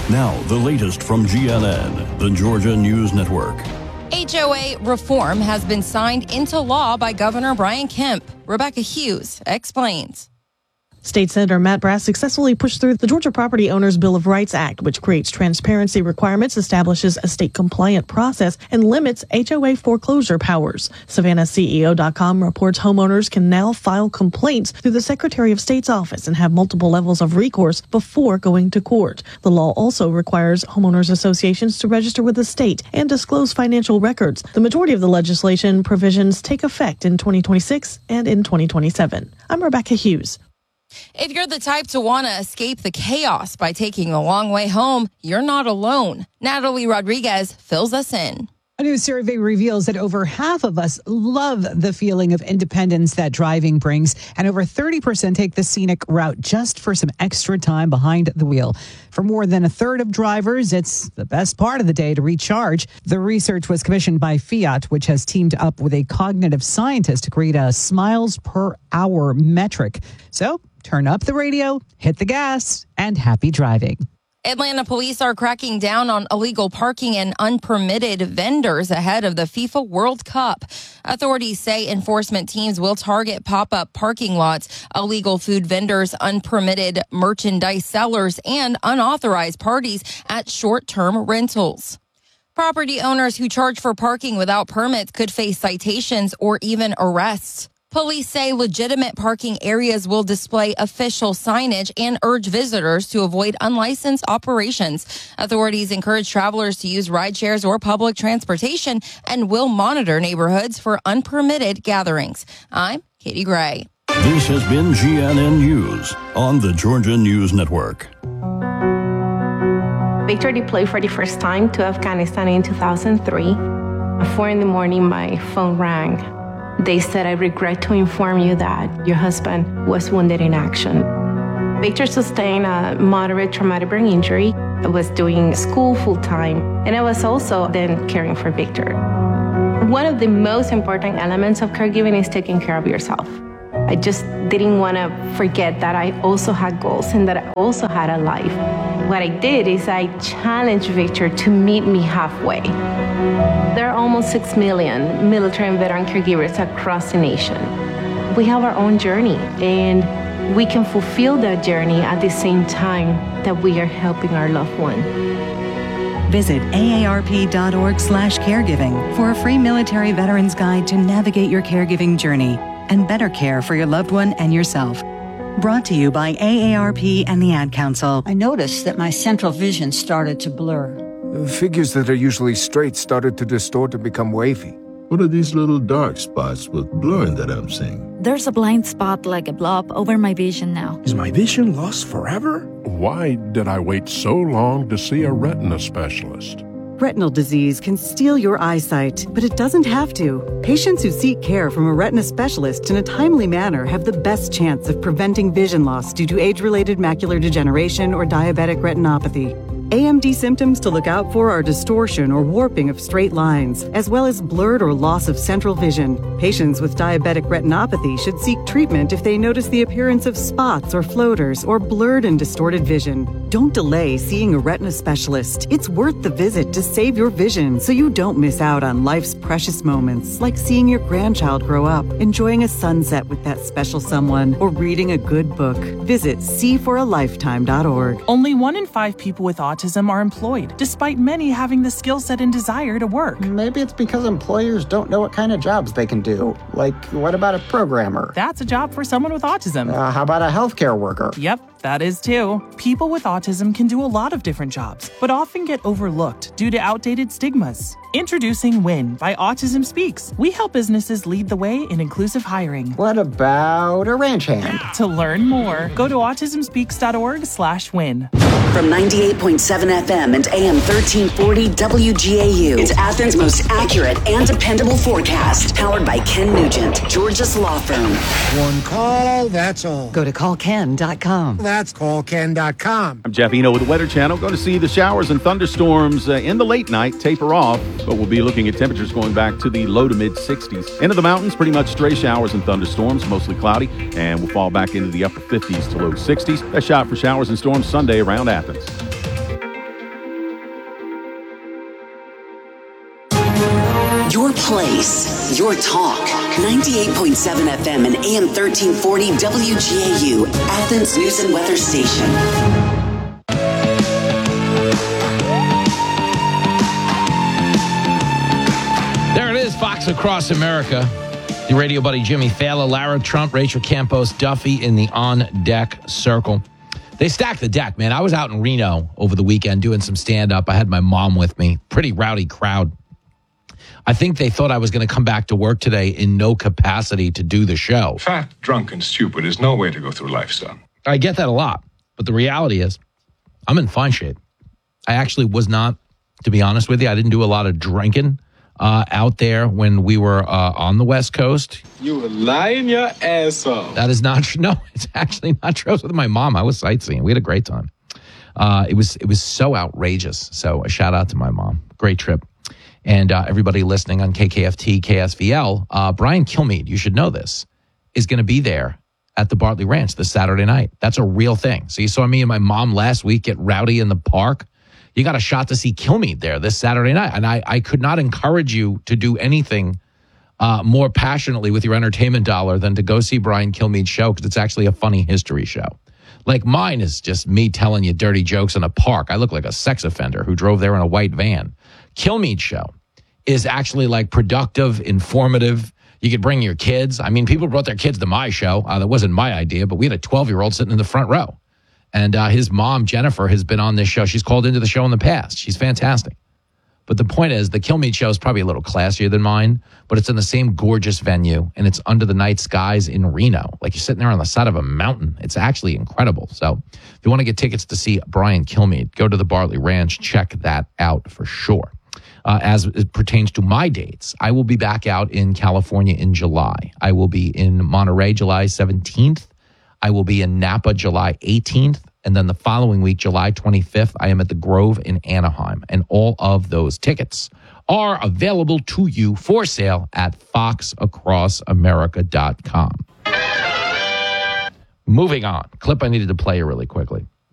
Now, the latest from GNN, the Georgia News Network. HOA reform has been signed into law by Governor Brian Kemp. Rebecca Hughes explains. State Senator Matt Brass successfully pushed through the Georgia Property Owners Bill of Rights Act, which creates transparency requirements, establishes a state-compliant process, and limits HOA foreclosure powers. SavannahCEO.com reports homeowners can now file complaints through the Secretary of State's office and have multiple levels of recourse before going to court. The law also requires homeowners associations to register with the state and disclose financial records. The majority of the legislation provisions take effect in 2026 and in 2027. I'm Rebecca Hughes. If you're the type to want to escape the chaos by taking the long way home, you're not alone. Natalie Rodriguez fills us in. A new survey reveals that over half of us love the feeling of independence that driving brings, and over 30% take the scenic route just for some extra time behind the wheel. For more than a third of drivers, it's the best part of the day to recharge. The research was commissioned by Fiat, which has teamed up with a cognitive scientist to create a miles per hour metric. So turn up the radio, hit the gas, and happy driving. Atlanta police are cracking down on illegal parking and unpermitted vendors ahead of the FIFA World Cup. Authorities say enforcement teams will target pop-up parking lots, illegal food vendors, unpermitted merchandise sellers, and unauthorized parties at short-term rentals. Property owners who charge for parking without permits could face citations or even arrests. Police say legitimate parking areas will display official signage and urge visitors to avoid unlicensed operations. Authorities encourage travelers to use rideshares or public transportation and will monitor neighborhoods for unpermitted gatherings. I'm Katie Gray. This has been GNN News on the Georgia News Network. Victor deployed for the first time to Afghanistan in 2003. At 4 a.m, my phone rang. They said, "I regret to inform you that your husband was wounded in action." Victor sustained a moderate traumatic brain injury. I was doing school full-time, and I was also then caring for Victor. One of the most important elements of caregiving is taking care of yourself. I just didn't want to forget that I also had goals and that I also had a life. What I did is I challenged Victor to meet me halfway. There are almost 6 million military and veteran caregivers across the nation. We have our own journey, and we can fulfill that journey at the same time that we are helping our loved one. Visit aarp.org/caregiving for a free military veterans guide to navigate your caregiving journey and better care for your loved one and yourself. Brought to you by AARP and the Ad Council. I noticed that my central vision started to blur. Figures that are usually straight started to distort and become wavy. What are these little dark spots with blurring that I'm seeing? There's a blind spot like a blob over my vision now. Is my vision lost forever? Why did I wait so long to see a retina specialist? Retinal disease can steal your eyesight, but it doesn't have to. Patients who seek care from a retina specialist in a timely manner have the best chance of preventing vision loss due to age-related macular degeneration or diabetic retinopathy. AMD symptoms to look out for are distortion or warping of straight lines, as well as blurred or loss of central vision. Patients with diabetic retinopathy should seek treatment if they notice the appearance of spots or floaters or blurred and distorted vision. Don't delay seeing a retina specialist. It's worth the visit to save your vision so you don't miss out on life's precious moments, like seeing your grandchild grow up, enjoying a sunset with that special someone, or reading a good book. Visit seeforalifetime.org. Only 1 in 5 people with autism are employed, despite many having the skill set and desire to work. Maybe it's because employers don't know what kind of jobs they can do. Like, what about a programmer? That's a job for someone with autism. How about a healthcare worker? Yep, that is too. People with autism can do a lot of different jobs, but often get overlooked due to outdated stigmas. Introducing WIN by Autism Speaks. We help businesses lead the way in inclusive hiring. What about a ranch hand? To learn more, go to autismspeaks.org/win. From 98.7 FM and AM 1340 WGAU, it's Athens' most accurate and dependable forecast. Powered by Ken Nugent, Georgia's law firm. One call, that's all. Go to callken.com. That's callken.com. I'm Jeff Eno with the Weather Channel. Going to see the showers and thunderstorms in the late night taper off, but we'll be looking at temperatures going back to the low to mid 60s. Into the mountains, pretty much stray showers and thunderstorms, mostly cloudy, and we'll fall back into the upper 50s to low 60s. Best shot for showers and storms Sunday around Athens. place, your talk. 98.7 FM and AM 1340 WGAU, Athens News and Weather Station. There it is, Fox Across America. The radio buddy Jimmy Fallon, Lara Trump, Rachel Campos, Duffy in the on-deck circle. They stacked the deck, man. I was out in Reno over the weekend doing some stand-up. I had my mom with me. Pretty rowdy crowd. I think they thought I was going to come back to work today in no capacity to do the show. Fat, drunk, and stupid is no way to go through life, son. I get that a lot. But the reality is, I'm in fine shape. I actually was not, to be honest with you, I didn't do a lot of drinking out there when we were on the West Coast. You were lying your ass off. That is not true. No, it's actually not true. I was with my mom. I was sightseeing. We had a great time. It was so outrageous. So a shout out to my mom. Great trip. And everybody listening on KKFT, KSVL, Brian Kilmeade, you should know this, is going to be there at the Bartley Ranch this Saturday night. That's a real thing. So you saw me and my mom last week get rowdy in the park. You got a shot to see Kilmeade there this Saturday night. And I could not encourage you to do anything more passionately with your entertainment dollar than to go see Brian Kilmeade's show, because it's actually a funny history show. Like mine is just me telling you dirty jokes in a park. I look like a sex offender who drove there in a white van. Kilmeade's show is actually like productive, informative. You could bring your kids. I mean, people brought their kids to my show. That wasn't my idea, but we had a 12-year-old sitting in the front row. And his mom, Jennifer, has been on this show. She's called into the show in the past. She's fantastic. But the point is, the Kilmeade show is probably a little classier than mine, but it's in the same gorgeous venue, and it's under the night skies in Reno. Like you're sitting there on the side of a mountain. It's actually incredible. So if you want to get tickets to see Brian Kilmeade, go to the Bartley Ranch. Check that out for sure. As it pertains to my dates, I will be back out in California in July. I will be in Monterey July 17th. I will be in Napa July 18th. And then the following week, July 25th, I am at the Grove in Anaheim. And all of those tickets are available to you for sale at foxacrossamerica.com. Moving on. Clip I needed to play you really quickly.